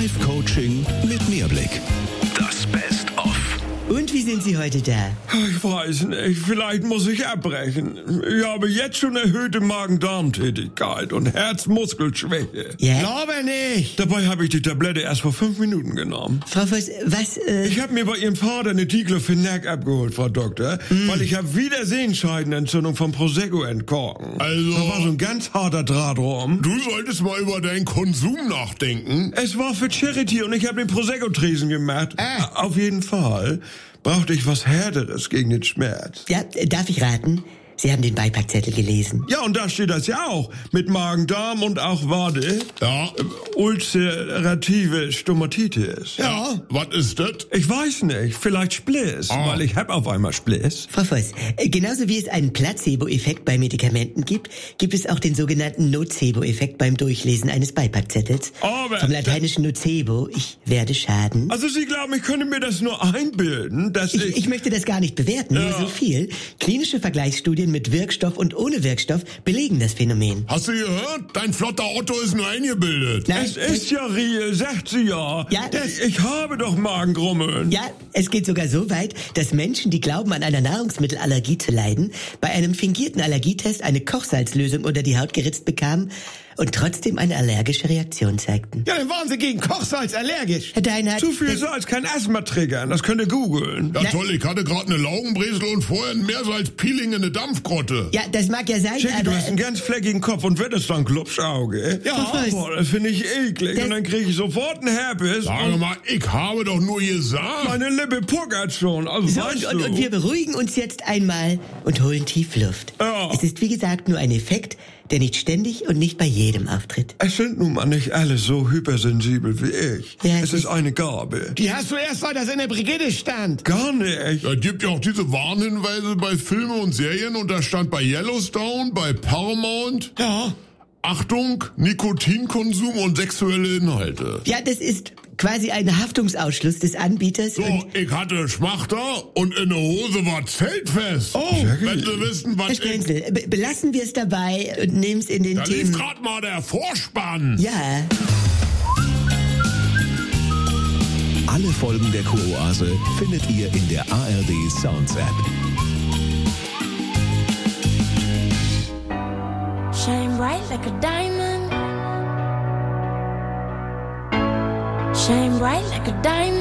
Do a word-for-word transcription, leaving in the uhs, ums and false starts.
Live-Coaching mit Mehrblick. Das Best-of. Und wie sind Sie heute da? Ich weiß nicht, vielleicht muss ich abbrechen. Ich habe jetzt schon erhöhte Magen-Darm-Tätigkeit und Herzmuskelschwäche. Ja? Glaube nicht. Dabei habe ich die Tablette erst vor fünf Minuten genommen. Frau Voss, was, äh... Ich habe mir bei Ihrem Vater eine Diclofenac abgeholt, Frau Doktor, mm. weil ich habe wieder Sehenscheidenentzündung vom Prosecco entkorken. Also... Da war so ein ganz harter Draht rum. Du solltest mal über deinen Konsum nachdenken. Es war für Charity und ich habe den Prosecco-Tresen gemacht. Äh. Auf jeden Fall brauchte ich was Härteres gegen den Schmerz. Ja, darf ich raten? Sie haben den Beipackzettel gelesen. Ja, und da steht das ja auch. Mit Magen-Darm und auch, warte, Ja. äh, ulcerative Stomatitis. Ja. Was ist das? Ich weiß nicht, vielleicht Spliss, Ah. weil ich hab auf einmal Spliss. Frau Voss, äh, genauso wie es einen Placebo-Effekt bei Medikamenten gibt, gibt es auch den sogenannten Nocebo-Effekt beim Durchlesen eines Beipackzettels. Aber- Vom lateinischen Nocebo, ich werde schaden. Also Sie glauben, ich könnte mir das nur einbilden, dass ich... Ich, ich möchte das gar nicht bewerten, nur Ja. so viel. Klinische Vergleichsstudien mit Wirkstoff und ohne Wirkstoff belegen das Phänomen. Hast du gehört? Dein flotter Otto ist nur eingebildet. Nein, es ist ja real, sagt sie ja. Ja, das- ich, ich habe doch Magengrummeln. Ja, es geht sogar so weit, dass Menschen, die glauben, an einer Nahrungsmittelallergie zu leiden, bei einem fingierten Allergietest eine Kochsalzlösung unter die Haut geritzt bekamen und trotzdem eine allergische Reaktion zeigten. Ja, dann waren sie gegen Kochsalz allergisch. Herr Deinhardt, Zu viel das- Salz kann Asthma triggern, das könnt ihr googeln. Ja Na- toll, ich hatte gerade eine Laugenbresel und vorher ein Meersalz-Peeling in eine Dampfgrotte. ja, das mag ja sein, Jackie, aber... du hast einen ganz fleckigen Kopf und wird es dann Glubschauge. Ja. Boah, das finde ich eklig. Das- Und dann kriege ich sofort einen Herpes. Sag und mal, ich habe doch nur gesagt. meine Lippe puckert schon. Also So, weißt und, und, du. und wir beruhigen uns jetzt einmal und holen tief Luft. Ja. Es ist wie gesagt nur ein Effekt, der nicht ständig und nicht bei jedem auftritt. Es sind nun mal nicht alle so hypersensibel wie ich. Ja, es ist eine Gabe. Die hast du erst, weil das in der Brigitte stand. Gar nicht. Es gibt ja auch diese Warnhinweise bei Filmen und Serien und da stand bei Yellowstone, bei Paramount, Ja. Achtung, Nikotinkonsum und sexuelle Inhalte. Ja, das ist quasi ein Haftungsausschluss des Anbieters. So, und ich hatte Schmachter und in der Hose war zeltfest. Oh, wenn Sie wissen, Herr was ich... Stenzel, be belassen wir es dabei und nehmen es in den Da lief Themen. grad mal der Vorspann. Ja. Alle Folgen der Kuroase findet ihr in der A R D Sounds App. Shine bright like a diamond. Shine bright like a diamond.